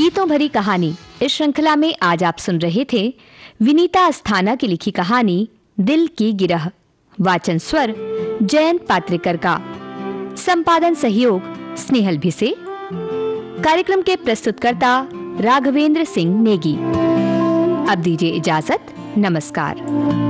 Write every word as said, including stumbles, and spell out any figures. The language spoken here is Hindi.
गीतों भरी कहानी इस श्रृंखला में आज आप सुन रहे थे विनीता अस्थाना की लिखी कहानी दिल की गिरह। वाचन स्वर जयंत पात्रिकर का, संपादन सहयोग स्नेहल भिसे। कार्यक्रम के प्रस्तुतकर्ता राघवेंद्र सिंह नेगी। अब दीजिए इजाजत, नमस्कार।